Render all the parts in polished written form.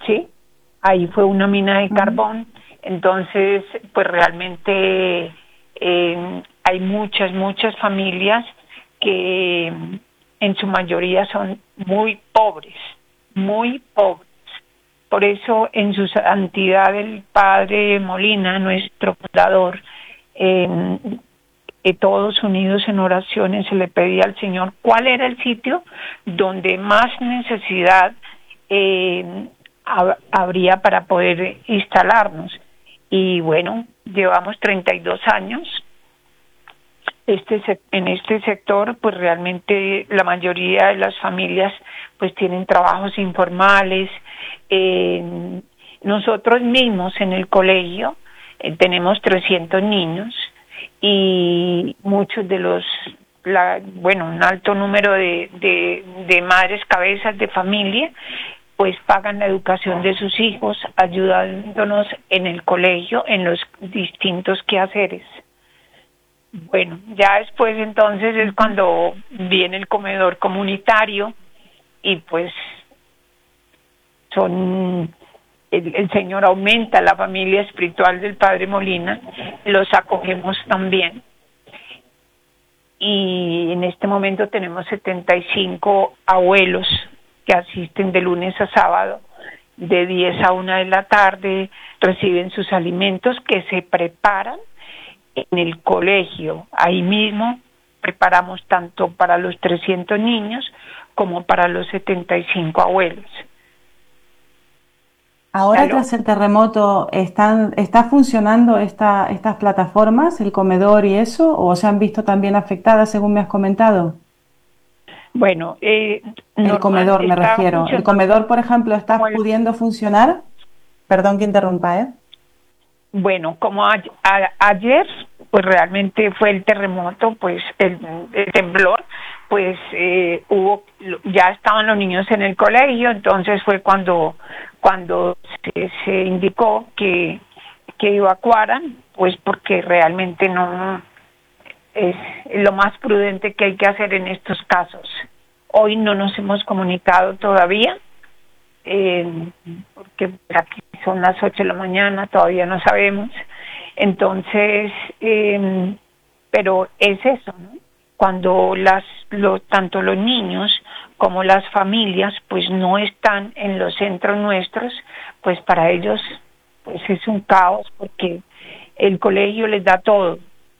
¿sí? Ahí fue una mina de carbón, entonces pues realmente hay muchas familias que en su mayoría son muy pobres, muy pobres. Por eso en su santidad el Padre Molina, nuestro fundador, todos unidos en oraciones, se le pedía al Señor cuál era el sitio donde más necesidad habría para poder instalarnos. Y bueno, llevamos 32 años. En este sector, pues realmente la mayoría de las familias pues tienen trabajos informales. Nosotros mismos en el colegio tenemos 300 niños y muchos de un alto número de madres cabezas de familia pues pagan la educación de sus hijos ayudándonos en el colegio en los distintos quehaceres. Bueno, ya después entonces es cuando viene el comedor comunitario y pues el Señor aumenta la familia espiritual del Padre Molina, los acogemos también. Y en este momento tenemos 75 abuelos que asisten de lunes a sábado, de 10 a 1 de la tarde, reciben sus alimentos que se preparan en el colegio. Ahí mismo preparamos tanto para los 300 niños como para los 75 abuelos. Ahora, tras el terremoto, ¿está funcionando estas plataformas, el comedor y eso, o se han visto también afectadas, según me has comentado? Bueno, el comedor me refiero. ¿El comedor, por ejemplo, está pudiendo funcionar? Perdón que interrumpa, ¿eh? Bueno, como ayer, pues realmente fue el terremoto, pues el temblor, pues ya estaban los niños en el colegio, entonces fue cuando se indicó que evacuaran, pues porque realmente no es lo más prudente que hay que hacer en estos casos. Hoy no nos hemos comunicado todavía, porque aquí son las 8 de la mañana, todavía no sabemos. Entonces, pero es eso, ¿no? Cuando tanto los niños como las familias pues no están en los centros nuestros, pues para ellos pues es un caos, porque el colegio les da todo.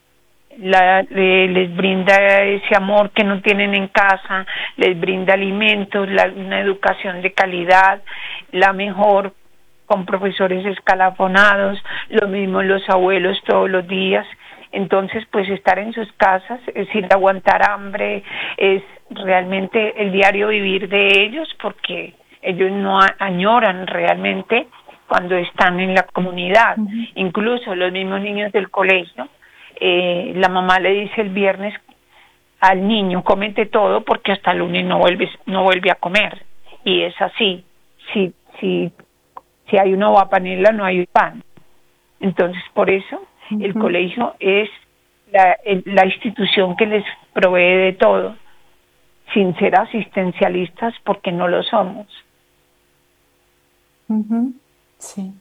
Les brinda ese amor que no tienen en casa, les brinda alimentos, una educación de calidad, la mejor, con profesores escalafonados, lo mismo los abuelos todos los días. Entonces, pues estar en sus casas, es decir, aguantar hambre, es realmente el diario vivir de ellos, porque ellos no añoran realmente cuando están en la comunidad. Incluso los mismos niños del colegio, la mamá le dice el viernes al niño, cómete todo porque hasta el lunes no vuelve a comer. Y es así. Si hay una uva panela, no hay pan. Entonces, por eso el colegio es la institución que les provee de todo, sin ser asistencialistas, porque no lo somos. Sí.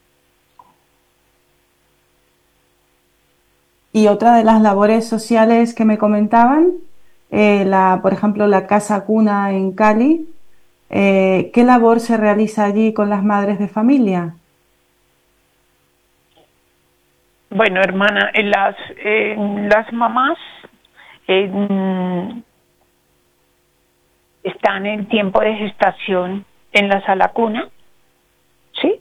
Y otra de las labores sociales que me comentaban, por ejemplo, la Casa Cuna en Cali, ¿qué labor se realiza allí con las madres de familia? Bueno, hermana, las mamás están en tiempo de gestación en la sala cuna, ¿sí?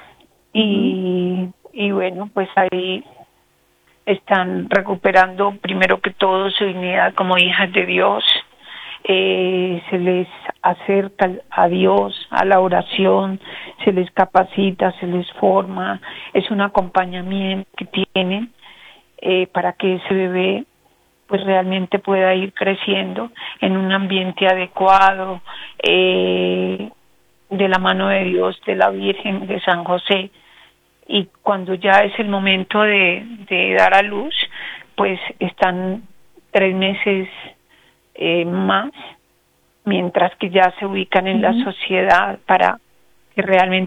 Y bueno, pues ahí están recuperando primero que todo su dignidad como hijas de Dios. Se les acerca a Dios, a la oración, se les capacita, se les forma, es un acompañamiento que tienen para que ese bebé pues realmente pueda ir creciendo en un ambiente adecuado, de la mano de Dios, de la Virgen, de San José. Y cuando ya es el momento de dar a luz, pues están 3 meses más, mientras que ya se ubican en la sociedad para que realmente